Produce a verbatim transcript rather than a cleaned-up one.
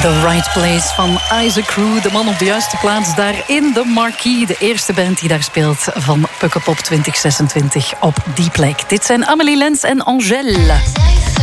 The Right Place van Isaac Crew. De man op de juiste plaats daar in de Marquee. De eerste band die daar speelt van Pukkelpop twintig zesentwintig op die plek. Dit zijn Amélie Lens en Angèle.